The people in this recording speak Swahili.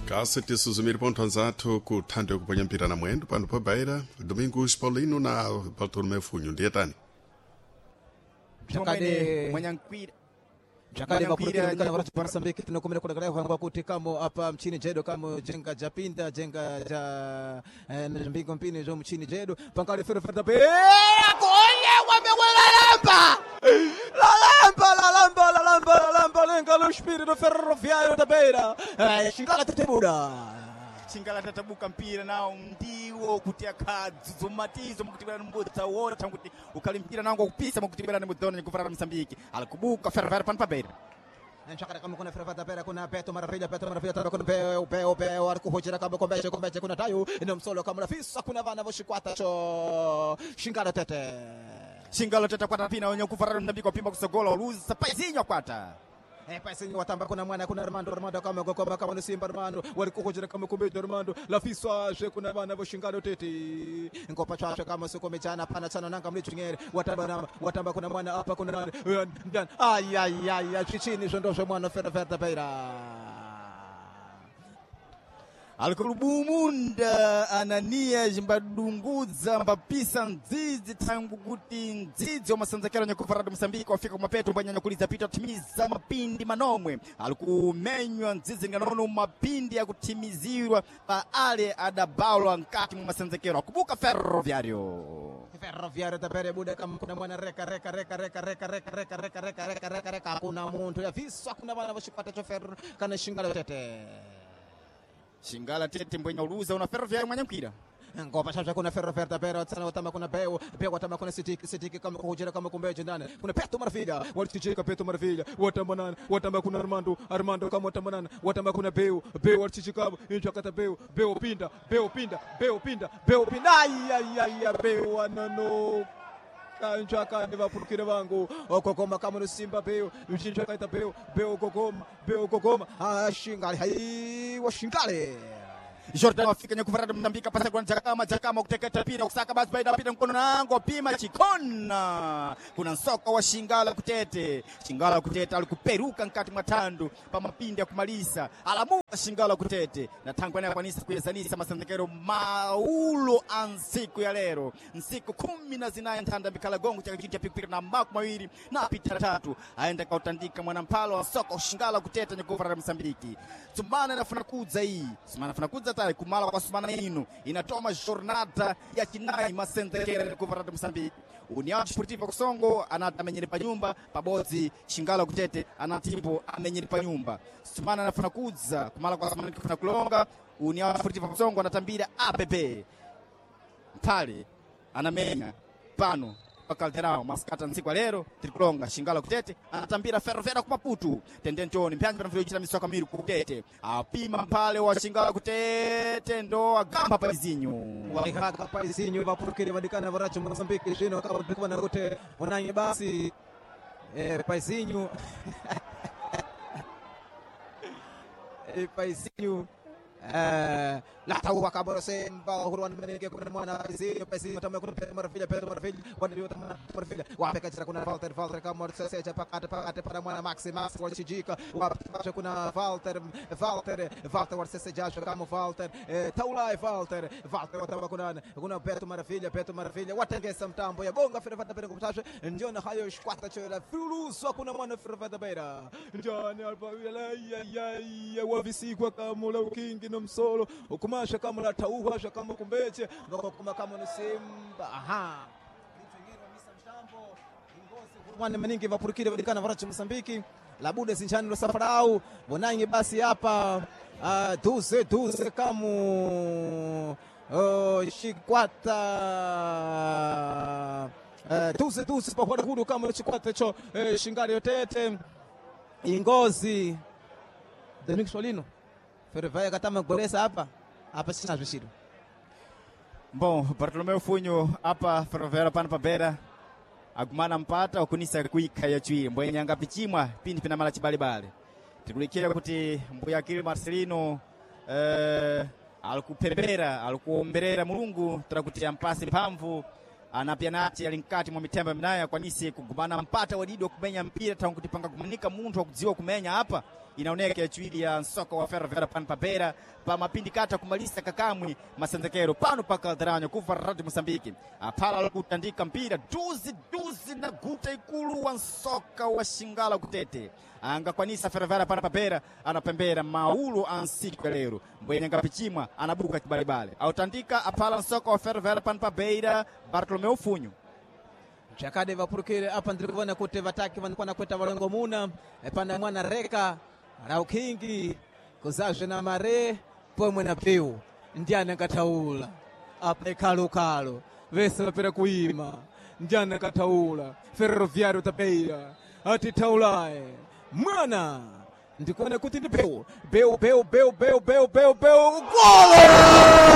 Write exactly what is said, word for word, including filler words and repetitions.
Kasi tisuzumiri ponto anzathu kuthanda yokuponya mpira na mwendo pano pa Beira. Domingos Paulino na Bartolomeu Funho ndiye tani. Jakade Mwanyankwira Jakade vakurikira ndikana varati Mozambique tinokomera kudakara kwangwa kuti kamo apa mchini jedo kamo jenga japinda jenga ja mbingo mpini zo mchini jedo pankale fero fero be akoye wamewela lamba la lamba la lamba la lamba la lamba lenga lo spirito ferroviario da Beira shingala tetebuda chingala tatabuka mpira nao ndiwo kutia kadzi zomatizo mukutibera mbudza wona tanguti ukalimpira nango kupisa mukutibera nemudona nyekufara Mozambique alikubuka ferroviario pan pa Beira. Nchakara kama kuna ferroviario da Beira kuna Beto Maravilha Beto Maravilha taba kuna Peo Peo Peo alikuhojera kama kombeche kombeche kuna tayo ino msolo kama rafisa kuna vana voshikwata cho shingala tete shingala tete kwata pina wenye kufara Mozambique pimba kusogola uluza paizinho kwata. Eh paizinho watamba kuna mwana kuna Armando Armando kama gokoma kama Simba Armando walikuhojera kama kombeche Armando la fiswa je kuna vana voshingala tete ngopa chacho kama soko mechana pana sana nanga mlicho ngere watamba watamba kuna mwana hapa kuna nani ay ay ay chichini zondo zo mwana ferroviario da Beira alikulubumunda anania jimbadunguza mbapisa nzizi tangu kuti nzizi wa masanzakero nyekufara Mozambique wafika kumapeto mbanyanya kuliza pita kutimiza mapindi manomwe alikumenywa nzizi nganono mapindi ya kutimizirwa pa ale adabalo nkati mu masanzakero kubuka ferroviario ferroviario da Beira buda kama kuna mwana reka reka reka reka reka reka reka reka reka reka reka reka kuna muntu ya visa kuna bana vashipata cho ferro kana shingala tete shingala tete mbwenya uluza una ferroviario Mwanyankwira ngopa chacha kuna ferroviario da Beira tsana watama kuna Peo Peo watama kuna sitiki sitiki kama kujera kama kumbeje ndani kuna Beto Maravilha walichika Beto Maravilha watama nani watama kuna Armando Armando kama watama nani watama kuna Peo Peo walichika inja kata Peo Peo pinda Peo pinda Peo pinda Peo pinda ay ay ay Peo anano kancha kandi vapurukire vangu okokoma kama no Simba Peo mchinja kaita Peo Peo kokoma Peo kokoma ashingale hai washingale Jordan wafika nyekufara Mozambique pasa kwa Jakama Jakama kuteketa pira kusaka basi baida pira mkono nango pima chikona kuna soka wa shingala kutete shingala kutete alikuperuka nkati mwatandu pa mapindi ya kumalisa alamuka shingala kutete na tangwana kwa nisa kuyezanisa masanzekero maulo ansiku ya lero nsiku kumi na zinaye ntanda mikala gongo chaka kitia pikipika na maku mawiri na pita tatu aenda kautandika mwanampalo wa soka wa shingala kutete nyekufara Mozambique Sumana inafuna kuza hii Sumana inafuna kuza tari kumala kwa Sumana inu inatoma jornada ya kinai masendekere kufara Mozambique União Desportiva Kusongo anata amenyeri pa nyumba pabozi shingala kutete anatipo amenyeri pa nyumba Sumana inafuna kuza kumala kwa Sumana kufuna kulonga União Desportiva Kusongo anatambira A P P pale anamenya pano pakalterao maskata nsiku lero trikulonga shingala kutete anatambira ferroviario kwa Maputo tendentoni mpyanzi pana vile misoka miru kutete apima mpale wa shingala kutete ndo agamba paizinho walikaka paizinho vapurukire vadikana varacho Mozambique jino kama tukwa na kote onanye basi eh paizinho eh paizinho eh la tawa kaboro semba huruan meneke kuna mwana paizinho paizinho tamwe kuna Beto Maravilha Beto Maravilha wadiyo tamwe Maravilha wapeka jira kuna Walter Walter kama sasa pakate pakate para mwana Maxi Maxi walichijika wapeka kuna Walter Walter Walter sasa jasho kama Walter taulai Walter Walter watamba kuna kuna Beto Maravilha Beto Maravilha watengesa mtambo ya bonga ferroviario da Beira kumtasha ndio na hayo shkwata chola fuluso kuna mwana ferroviario da Beira njani alpa ya ya wavisikwa kama la ukingi no msolo ukumasha kama la tauha sha kama kumbeche ngoko kuma kama no Simba aha litengero misa mtambo ingozi mwana maningi vapurukire vadikana varacho Mozambique labude sinchani lo safarau bonange basi hapa duze duze kamu oh shikwata duze duze pa kwa hudu kama shikwata cho shingari yotete ingozi Domingos Paulino ferroviario katama goresa hapa hapa sina vishido Bom Bartolomeu Funho hapa ferroviario pana pa Beira agumana mpata okunisa kuika ya chui mbwenya ngapichimwa pindi pina mala chibali bale tikulikira kuti mbuya kile Marcelino eh alikuperera alikuomberera Mulungu turakutia mpasi mpamvu anapianati alinkati mwa mitemba minaya kwa nisi kugumana mpata wadido kumenya mpira tangu kutipanga kumanika muntu wa kudziwa kumenya hapa inaoneka yachiwili ya soka wa Ferroviária pano papera pa mapindikata kumalisa kakamwi masenzekero pano pa Caldeirão kuva Radio Moçambique apala kutandika mpira duzi duzi na guta ikulu wa soka wa Xingala kutete anga kwanisa Ferroviária pano papera anapembera maulo ansiku lero mbwenye ngapichimwa anabuka kibalibale autandika apala soka wa Ferroviária pano papera Bartolomeu Funho Chakade vapurukire apa ndikuvona kuti vataki vanikuwa nakweta valengo muna epana mwana reka rau kingi kuzazve na mare pomwe na piu ndiana kataula apa ekalo kalo vese vapera kuima ndiana kataula Ferroviário tapeira ati taulae mwana ndikuona kuti ndi beu beu beu beu beu beu beu beu golo